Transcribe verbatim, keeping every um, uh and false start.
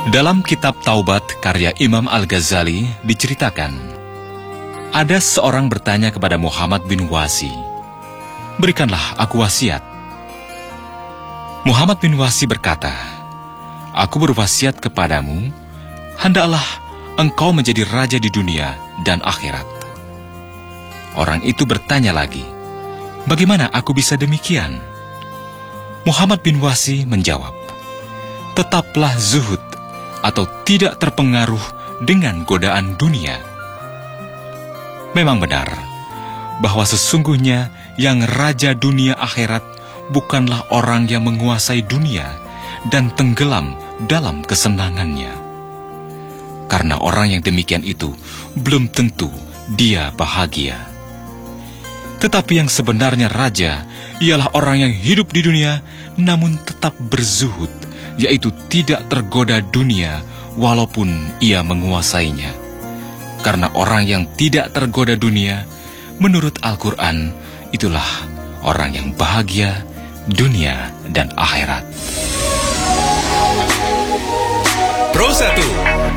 Dalam kitab Taubat karya Imam Al-Ghazali diceritakan, ada seorang bertanya kepada Muhammad bin Wasi, "Berikanlah aku wasiat." Muhammad bin Wasi berkata, "Aku berwasiat kepadamu, hendaklah engkau menjadi raja di dunia dan akhirat." Orang itu bertanya lagi, "Bagaimana aku bisa demikian?" Muhammad bin Wasi menjawab, "Tetaplah zuhud atau tidak terpengaruh dengan godaan dunia." Memang benar bahwa sesungguhnya yang raja dunia akhirat bukanlah orang yang menguasai dunia dan tenggelam dalam kesenangannya. Karena orang yang demikian itu belum tentu dia bahagia. Tetapi yang sebenarnya raja ialah orang yang hidup di dunia namun tetap berzuhud, yaitu tidak tergoda dunia walaupun ia menguasainya. Karena orang yang tidak tergoda dunia, menurut Al-Quran, itulah orang yang bahagia dunia dan akhirat. Pro satu